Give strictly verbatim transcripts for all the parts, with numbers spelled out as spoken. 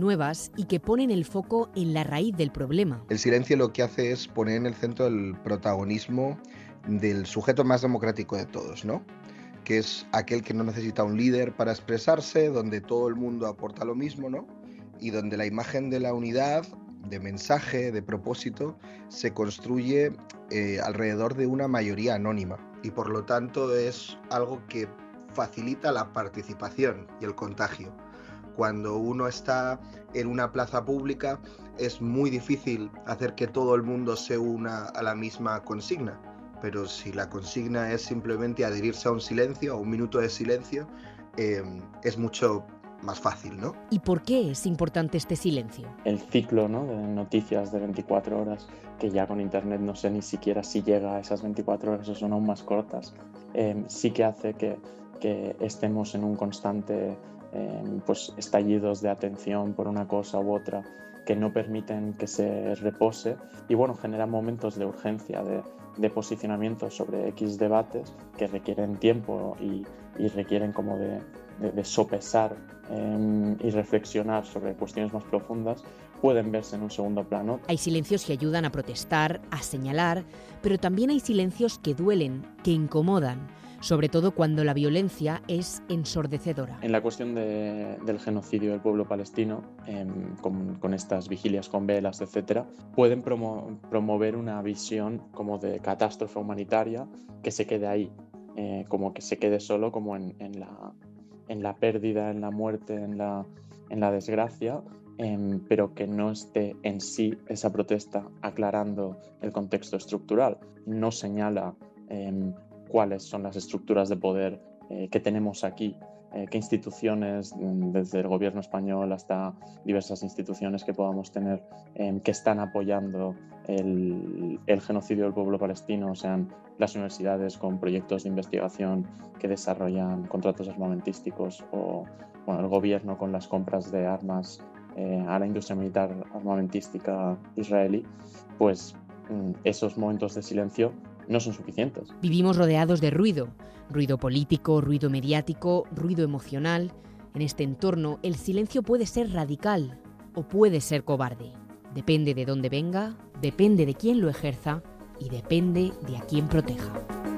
nuevas y que ponen el foco en la raíz del problema. El silencio lo que hace es poner en el centro el protagonismo del sujeto más democrático de todos, ¿no? Que es aquel que no necesita un líder para expresarse, donde todo el mundo aporta lo mismo, ¿no? Y donde la imagen de la unidad, de mensaje, de propósito, se construye eh, alrededor de una mayoría anónima. Y por lo tanto es algo que facilita la participación y el contagio. Cuando uno está en una plaza pública es muy difícil hacer que todo el mundo se una a la misma consigna, pero si la consigna es simplemente adherirse a un silencio, a un minuto de silencio, eh, es mucho más fácil, ¿no? ¿Y por qué es importante este silencio? El ciclo, ¿no?, de noticias de veinticuatro horas, que ya con internet no sé ni siquiera si llega a esas veinticuatro horas o son aún más cortas, eh, sí que hace que, que estemos en un constante eh, pues, estallidos de atención por una cosa u otra que no permiten que se repose y bueno, generan momentos de urgencia, de, de posicionamiento sobre X debates que requieren tiempo y, y requieren como de, de, de sopesar eh, y reflexionar sobre cuestiones más profundas, pueden verse en un segundo plano. Hay silencios que ayudan a protestar, a señalar, pero también hay silencios que duelen, que incomodan, sobre todo cuando la violencia es ensordecedora. En la cuestión de, del genocidio del pueblo palestino, eh, con, con estas vigilias con velas, etcétera, pueden promo, promover una visión como de catástrofe humanitaria que se quede ahí, eh, como que se quede solo como en, en, la, en la pérdida, en la muerte, en la, en la desgracia, eh, pero que no esté en sí esa protesta aclarando el contexto estructural. No señala eh, cuáles son las estructuras de poder eh, que tenemos aquí, eh, qué instituciones, desde el gobierno español hasta diversas instituciones que podamos tener, eh, que están apoyando el, el genocidio del pueblo palestino, sean las universidades con proyectos de investigación que desarrollan contratos armamentísticos o bueno, el gobierno con las compras de armas eh, a la industria militar armamentística israelí, pues mm, esos momentos de silencio no son suficientes. Vivimos rodeados de ruido, ruido político, ruido mediático, ruido emocional. En este entorno, el silencio puede ser radical o puede ser cobarde. Depende de dónde venga, depende de quién lo ejerza y depende de a quién proteja.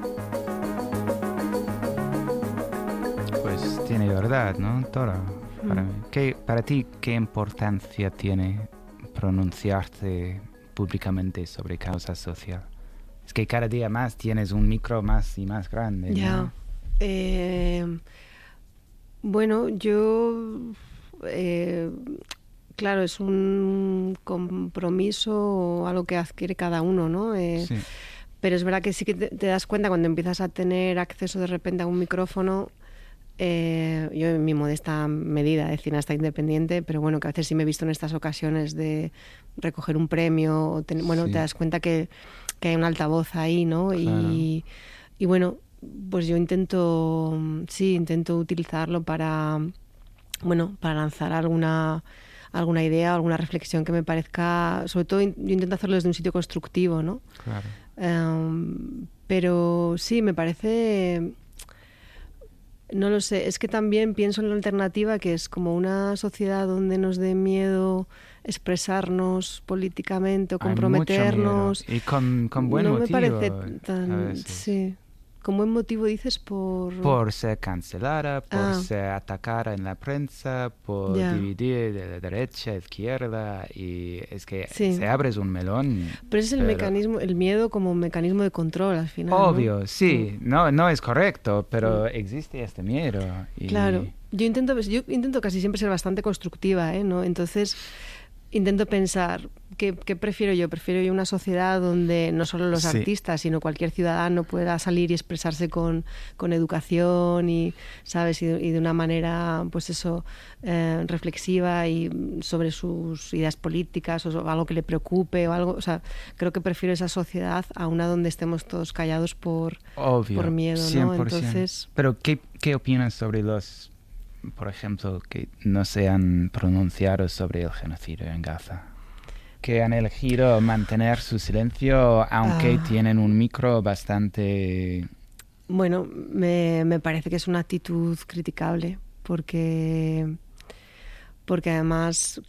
Pues tiene verdad, ¿no, Tora? Para, mí. ¿Qué, para ti, ¿qué importancia tiene pronunciarte públicamente sobre causa social? Es que cada día más tienes un micro más y más grande, Ya. ¿no? Eh, bueno, yo... Eh, claro, es un compromiso, algo que adquiere cada uno, ¿no? Eh, Sí. Pero es verdad que sí que te, te das cuenta cuando empiezas a tener acceso de repente a un micrófono. Eh, yo en mi modesta medida de cineasta independiente, pero bueno, que a veces sí me he visto en estas ocasiones de recoger un premio, o ten, bueno, Sí. te das cuenta que, que hay un altavoz ahí, ¿no? Claro. Y, y bueno, pues yo intento, sí, intento utilizarlo para, bueno, para lanzar alguna, alguna idea, alguna reflexión que me parezca, sobre todo yo intento hacerlo desde un sitio constructivo, ¿no? Claro. Um, pero sí, me parece... No lo sé, es que también pienso en la alternativa, que es como una sociedad donde nos dé miedo expresarnos políticamente o Hay comprometernos. mucho miedo. Y con, con buen no motivo. me parece a tan... veces. Sí. ¿Con buen motivo dices? Por... Por ser cancelada, por Ah. ser atacada en la prensa, por Ya. dividir de la derecha, izquierda, y es que Sí. se abres un melón. Pero ese es el pero- mecanismo, el miedo como un mecanismo de control al final, ¿no? Obvio, sí, no, no es correcto, pero existe este miedo. Y... Claro, yo intento, yo intento casi siempre ser bastante constructiva, ¿eh? ¿No? Entonces intento pensar, ¿qué, qué prefiero yo? Prefiero yo una sociedad donde no solo los Sí. artistas, sino cualquier ciudadano pueda salir y expresarse con, con educación y, ¿sabes? Y, y de una manera, pues eso, eh, reflexiva y sobre sus ideas políticas o algo que le preocupe o algo. O sea, creo que prefiero esa sociedad a una donde estemos todos callados por, Obvio, por miedo, ¿no? cien por ciento. Entonces... Pero, ¿qué, ¿qué opinas sobre los, por ejemplo, que no se han pronunciado sobre el genocidio en Gaza? Que han elegido mantener su silencio, aunque Ah. tienen un micro bastante... Bueno, me, me parece que es una actitud criticable porque, porque además,